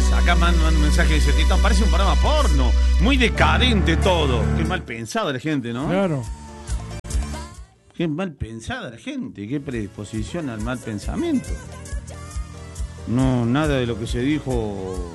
Acá manda un mensaje y dice, Tito, parece un programa porno. Muy decadente todo. Qué mal pensada la gente, ¿no? Claro. Qué mal pensada la gente. Qué predisposición al mal pensamiento. No, nada de lo que se dijo.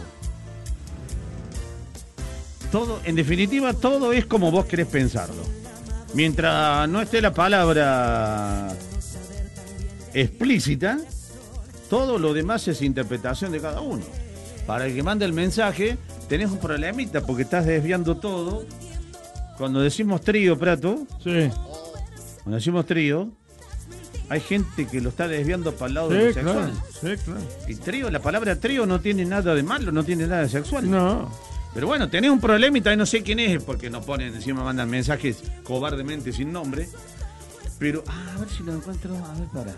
Todo, en definitiva, todo es como vos querés pensarlo. Mientras no esté la palabra explícita, todo lo demás es interpretación de cada uno. Para el que manda el mensaje, tenés un problemita porque estás desviando todo. Cuando decimos trío, Prato, Sí. cuando decimos trío, hay gente que lo está desviando para el lado de lo sexual. Sí, claro. Y trío, la palabra trío no tiene nada de malo, no tiene nada de sexual. No. Pero bueno, tenés un problemita y no sé quién es, porque nos ponen, encima mandan mensajes cobardemente sin nombre. Pero, a ver si lo encuentro, a ver, para.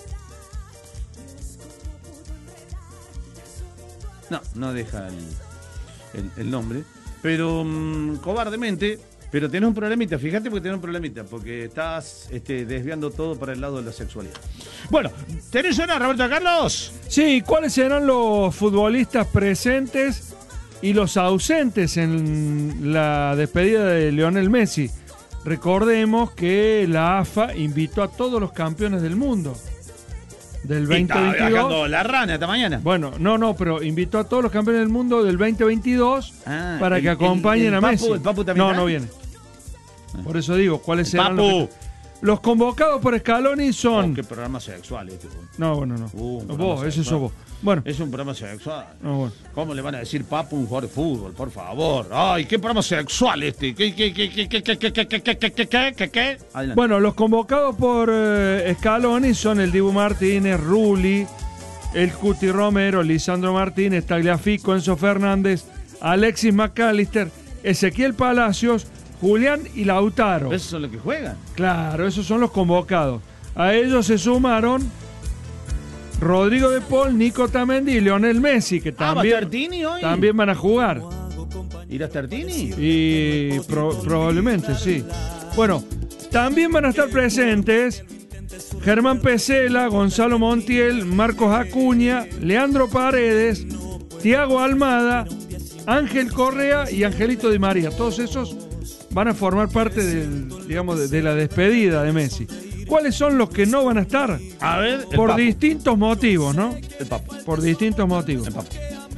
No deja el nombre. Pero, cobardemente, pero tenés un problemita, fíjate porque tenés un problemita, porque estás desviando todo para el lado de la sexualidad. Bueno, ¿tenés una, Roberto Carlos? Sí, ¿cuáles serán los futbolistas presentes y los ausentes en la despedida de Lionel Messi? Recordemos que la AFA invitó a todos los campeones del mundo del 2022. La rana esta mañana. Bueno, no, pero invitó a todos los campeones del mundo del 2022 para que acompañen a Messi. ¿El Papu también no viene. Por eso digo, ¿cuáles serán los convocados por Scaloni son? ¿Qué programa sexual este? No. Vos, eso sos vos. Bueno. Es un programa sexual. No, bueno. ¿Cómo le van a decir Papu a un jugador de fútbol? Por favor. Ay, ¿qué programa sexual este? ¿Qué? Bueno, los convocados por Scaloni son el Dibu Martínez, Rulli, el Cuti Romero, Lisandro Martínez, Tagliafico, Enzo Fernández, Alexis McAllister, Ezequiel Palacios, Julián y Lautaro. ¿Esos son los que juegan? Claro, esos son los convocados. A ellos se sumaron Rodrigo de Paul, Nico Tamendi y Lionel Messi, que también, ¿va Tartini hoy? También van a jugar. ¿Irá Tartini? Y probablemente, sí. Bueno, también van a estar presentes Germán Pesela, Gonzalo Montiel, Marcos Acuña, Leandro Paredes, Thiago Almada, Ángel Correa y Angelito Di María. Todos esos van a formar parte de la despedida de Messi. ¿Cuáles son los que no van a estar? A ver, por distintos motivos, ¿no? El Papu. Por distintos motivos. El Papu.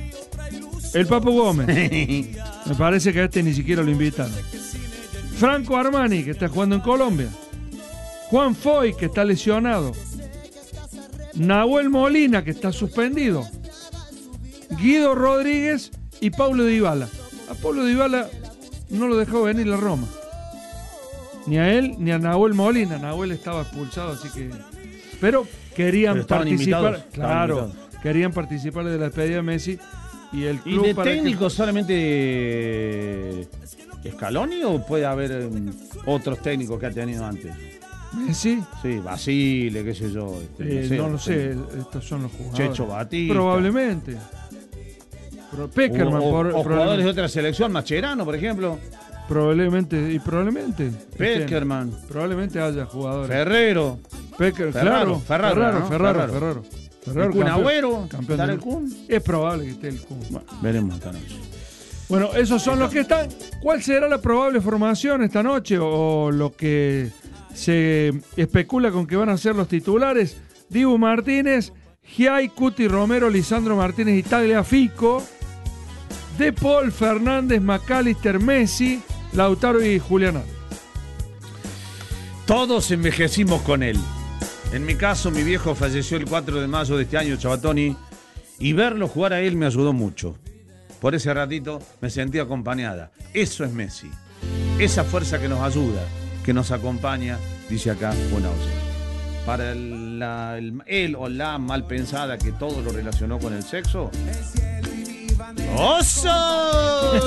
El Papu Gómez. Me parece que a este ni siquiera lo invitaron. Franco Armani, que está jugando en Colombia. Juan Foy, que está lesionado. Nahuel Molina, que está suspendido. Guido Rodríguez y Paulo Dybala. A Paulo Dybala no lo dejó venir la Roma. Ni a él ni a Nahuel Molina. Nahuel estaba expulsado, así que. Pero querían participar. Claro, querían participar de la despedida de Messi. Y el club. ¿Y de técnico solamente Scaloni o puede haber otros técnicos que ha tenido antes? ¿Messi? Sí, Basile, qué sé yo. No lo sé, estos son los jugadores. Checho Batista. Probablemente. Peckerman. O jugadores de otra selección, Mascherano, por ejemplo. Probablemente. Peckerman. Probablemente haya jugadores. Ferrero. Ferraro. Ferraro. El Kun Agüero. Campeón el Kun. Es probable que esté el Kun. Bueno, veremos esta noche. Bueno, esos son los que están. ¿Cuál será la probable formación esta noche? O lo que se especula con que van a ser los titulares. Dibu Martínez, Giai, Cuti Romero, Lisandro Martínez y Tagliafico. De Paul, Fernández, McAllister, Messi, Lautaro y Julián. Todos envejecimos con él. En mi caso, mi viejo falleció el 4 de mayo de este año, Chabatoni, y verlo jugar a él me ayudó mucho. Por ese ratito me sentí acompañada. Eso es Messi. Esa fuerza que nos ayuda, que nos acompaña, dice acá una oyente. Para él o la mal pensada que todo lo relacionó con el sexo. ¡Oso!